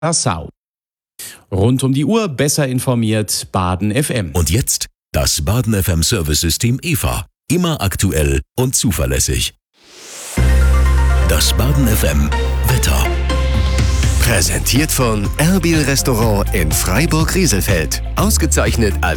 Passau. Rund um die Uhr besser informiert Baden FM. Und jetzt das Baden FM Service-System EVA. Immer aktuell und zuverlässig. Das Baden FM Wetter. Präsentiert von Erbil Restaurant in Freiburg-Rieselfeld. Ausgezeichnet als